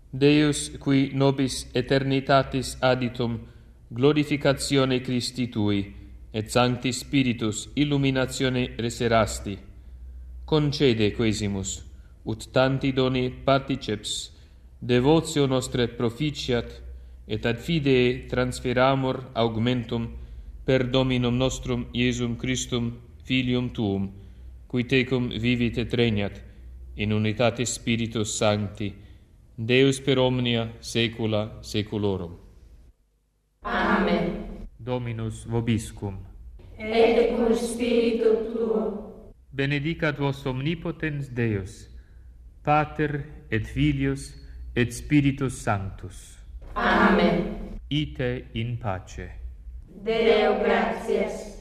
Deus, qui nobis eternitatis aditum, glorificatione Christi Tui, et Sancti Spiritus illuminatione reserasti, concede quesimus, ut tanti doni particeps, devotio nostre proficiat, et ad fide transferamur augmentum per Dominum nostrum Iesum Christum, Filium Tuum, qui tecum vivit et regnat, in unitate Spiritus Sancti, Deus per omnia saecula saeculorum. Amen. Dominus vobiscum. Et cum spiritu tuo. Benedicat vos omnipotens Deus, Pater et Filius et Spiritus Sanctus. Amen. Ite in pace. Deo gratias.